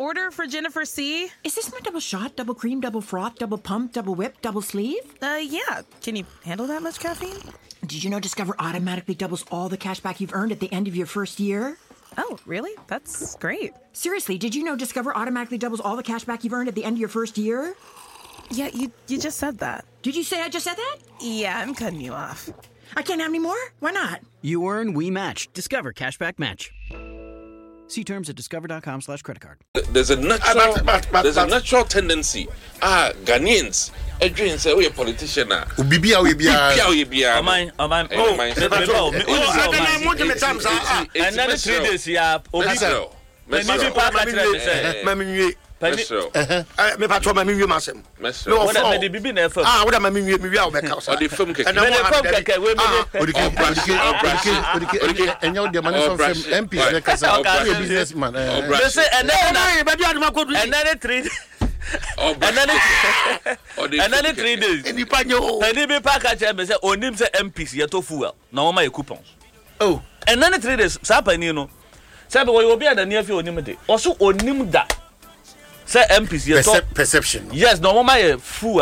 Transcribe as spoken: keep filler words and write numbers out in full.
order for Jennifer C. Is this my double shot, double cream, double froth, double pump, double whip, double sleeve? Uh, yeah. Can you handle that much caffeine? Did you know Discover automatically doubles all the cash back you've earned at the end of your first year? Oh, really? That's great. Seriously, did you know Discover automatically doubles all the cash back you've earned at the end of your first year? Yeah, you, you just said that. Did you say I just said that? Yeah, I'm cutting you off. I can't have any more? Why not? You earn, we match. Discover Cashback Match. See terms at discover.com slash credit card. There's a natural, there's a natural tendency. Ah, Ghanaians. Adrian say we a politician now. Ubibia we bia. Ubibia we bia. Oh my, oh my. Oh, me me oh, me I want to times ah. And then three days yeah. Mesro. Mesro. Mesro. Mesro. Eh, me patro ma minwie masem. Mesro. What am the bibi na fam? Ah, what am I minwie me wia obeka O the film keke. And I fam keke we me. Odike, odike, odike, odike. Enyo de money from M P na kasa. You businessman. They say and then na baby adu makodu. and then three Oh, and then and then three days. Ni panyo. And be pack at me say onim say M P ye to fuel. Na wo ma coupons. Oh. And then three days sa pa ni no. Say be we obi ada near fi onim de. Oso onim da. Say M P ye to Perception. yes, no wo ma ye fuel.